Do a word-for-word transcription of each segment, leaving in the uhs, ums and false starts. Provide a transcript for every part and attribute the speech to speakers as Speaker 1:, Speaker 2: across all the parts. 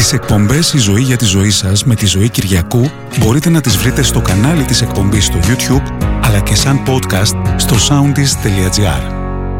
Speaker 1: Τις εκπομπές «Η ζωή για τη ζωή σας» με τη Ζωή Κυριακού μπορείτε να τις βρείτε στο κανάλι της εκπομπής στο YouTube, αλλά και σαν podcast στο soundis τελεία gr.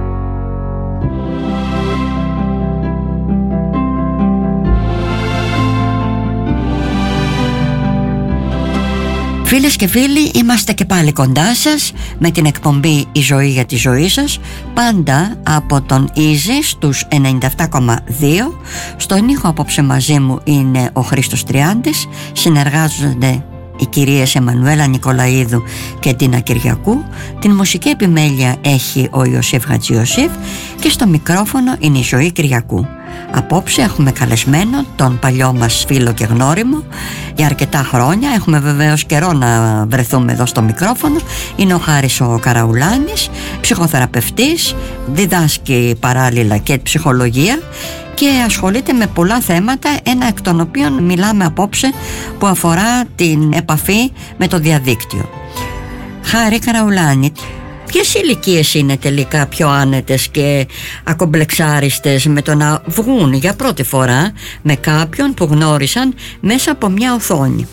Speaker 2: Φίλες και φίλοι, είμαστε και πάλι κοντά σας με την εκπομπή «Η ζωή για τη ζωή σας», πάντα από τον Easy στους ενενήντα επτά κόμμα δύο. Στον ήχο απόψε μαζί μου είναι ο Χρήστος Τριάντης, συνεργάζονται οι κυρίες Εμμανουέλα Νικολαίδου και Τίνα Κυριακού. Την μουσική επιμέλεια έχει ο Ιωσήφ Χατζιωσήφ και στο μικρόφωνο είναι η Ζωή Κυριακού. Απόψε έχουμε καλεσμένο τον παλιό μας φίλο και γνώριμο για αρκετά χρόνια. Έχουμε βεβαίως καιρό να βρεθούμε εδώ στο μικρόφωνο. Είναι ο Χάρης ο Καραουλάνης, ψυχοθεραπευτής, διδάσκει παράλληλα και ψυχολογία και ασχολείται με πολλά θέματα, ένα εκ των οποίων μιλάμε απόψε που αφορά την επαφή με το διαδίκτυο. Χάρη Καραουλάνη, ποιες ηλικίες είναι τελικά πιο άνετες και ακομπλεξάριστες με το να βγουν για πρώτη φορά με κάποιον που γνώρισαν μέσα από μια οθόνη?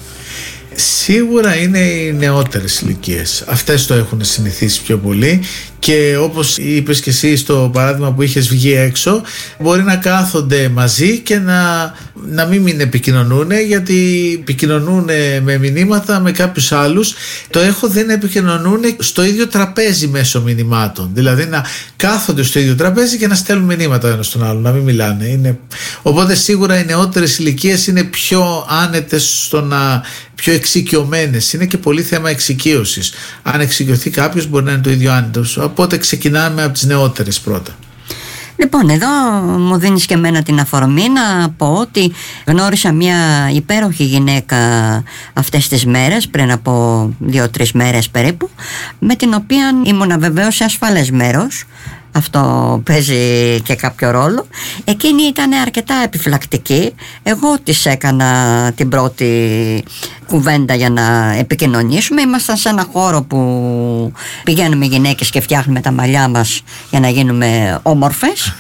Speaker 3: Σίγουρα είναι οι νεότερες ηλικίες. Αυτές το έχουν συνηθίσει πιο πολύ και όπως είπες και εσύ στο παράδειγμα που είχες βγει έξω, μπορεί να κάθονται μαζί και να, να μην, μην επικοινωνούν, γιατί επικοινωνούν με μηνύματα με κάποιους άλλους. Το έχω δει να επικοινωνούν στο ίδιο τραπέζι μέσω μηνυμάτων, δηλαδή να κάθονται στο ίδιο τραπέζι και να στέλνουν μηνύματα ένα στον άλλο, να μην μιλάνε. Είναι... Οπότε σίγουρα οι νεότερες ηλικίες είναι πιο άνετες στο να... πιο εξοικειωμένες. Είναι και πολύ θέμα εξοικείωσης. Αν εξοικειωθεί κάποιος μπορεί να είναι το ίδιο άνετος. Οπότε ξεκινάμε από τις νεότερες πρώτα.
Speaker 2: Λοιπόν, εδώ μου δίνεις και εμένα την αφορμή να πω ότι γνώρισα μια υπέροχη γυναίκα αυτές τις μέρες, πριν από δύο-τρεις μέρες περίπου, με την οποία ήμουνα βεβαίως σε ασφαλές μέρος. Αυτό παίζει και κάποιο ρόλο. Εκείνη ήταν αρκετά επιφυλακτική. Εγώ της έκανα την πρώτη κουβέντα για να επικοινωνήσουμε. Ήμασταν σε ένα χώρο που πηγαίνουμε γυναίκες και φτιάχνουμε τα μαλλιά μας για να γίνουμε όμορφες.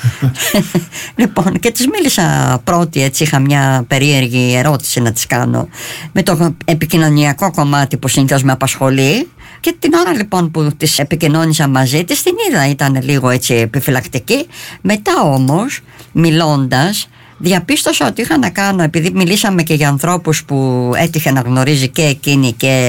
Speaker 2: Λοιπόν, και της μίλησα πρώτη, έτσι είχα μια περίεργη ερώτηση να της κάνω με το επικοινωνιακό κομμάτι που συνήθως με απασχολεί. Και την ώρα λοιπόν που της επικοινώνησα μαζί της, την είδα ήταν λίγο έτσι επιφυλακτική. Μετά όμως, μιλώντας, διαπίστωσα ότι είχα να κάνω, επειδή μιλήσαμε και για ανθρώπους που έτυχε να γνωρίζει και εκείνη και